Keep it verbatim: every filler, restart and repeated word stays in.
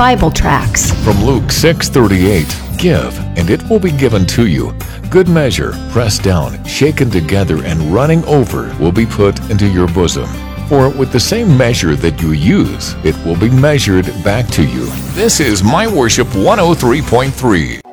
Bible tracts. From Luke six thirty-eight, give, and it will be given to you. Good measure, pressed down, shaken together, and running over will be put into your bosom. For with the same measure that you use, it will be measured back to you. This is My Worship one oh three point three.